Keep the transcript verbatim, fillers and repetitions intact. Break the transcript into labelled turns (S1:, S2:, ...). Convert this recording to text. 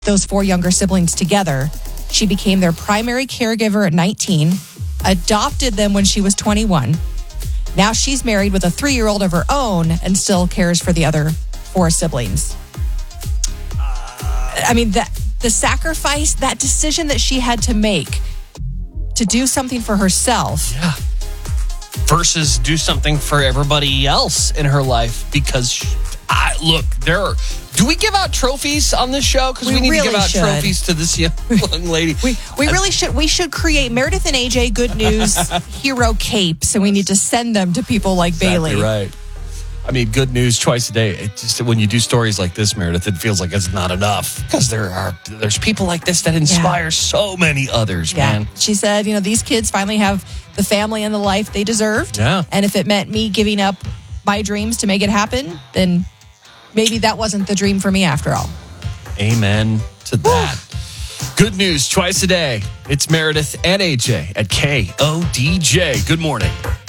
S1: those four younger siblings together. She became their primary caregiver at nineteen, adopted them when she was twenty-one. Now she's married with a three-year-old of her own and still cares for the other four siblings. I mean, that the sacrifice, that decision that she had to make to do something for herself.
S2: Yeah. Versus do something for everybody else in her life. Because, she, I, look, there are... Do we give out trophies on this show? Because we, we need
S1: really
S2: to give out
S1: should.
S2: trophies to this young lady.
S1: We we really should. We should create Meredith and A J Good News hero capes, and we need to send them to people like
S2: Exactly
S1: Bailey.
S2: Right. I mean, good news twice a day. It just when you do stories like this, Meredith, it feels like it's not enough because there are there's people like this that inspire yeah. so many others.
S1: Yeah.
S2: Man,
S1: she said, you know, these kids finally have the family and the life they deserved.
S2: Yeah.
S1: And if it meant me giving up my dreams to make it happen, then maybe that wasn't the dream for me after all.
S2: Amen to that. Good news twice a day. It's Meredith and A J at K O D J. Good morning.